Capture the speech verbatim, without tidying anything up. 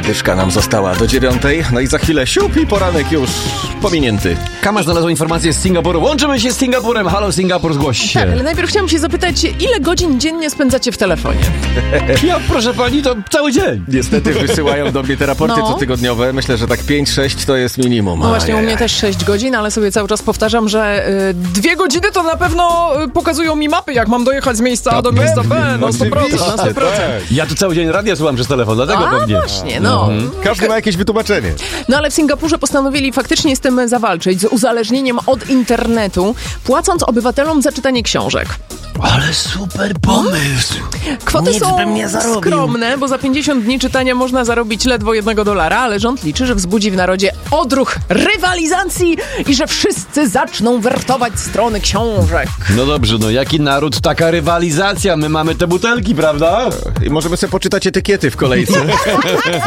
dyszka nam została do dziewiątej, no i za chwilę siup i poranek już pominięty. Kama znalazła informację z Singapuru. Łączymy się z Singapurem. Halo Singapur, zgłoś się. Tak, ale najpierw chciałam się zapytać, ile godzin dziennie spędzacie w telefonie? Ja, proszę pani, to cały dzień. Niestety wysyłają do mnie te raporty No. cotygodniowe. Myślę, że tak pięć sześć to jest minimum. No właśnie, u Ajajaj. mnie też sześć godzin, ale sobie cały czas powtarzam, że y, dwie godziny to na pewno y, pokazują mi mapy, jak mam dojechać z miejsca A do miejsca B, no sto procent, na sto procent. Ja tu cały dzień radia słucham przez telefon, dlatego A pewnie. właśnie, no. Każdy ma jakieś wytłumaczenie. No ale w Singapurze postanowili faktycznie z tym zawalczyć, z uzależnieniem od internetu, płacąc obywatelom za czytanie książek. Ale super pomysł. Kwoty Nic są bym nie zarobił. skromne, bo za pięćdziesiąt dni czytania można zarobić ledwo jednego dolara, ale rząd liczy, że wzbudzi w narodzie odruch rywalizacji i że wszyscy zaczną wertować strony książek. No dobrze, no jaki naród, taka rywalizacja. My mamy te butelki, prawda? I możemy sobie poczytać etykiety w kolejce.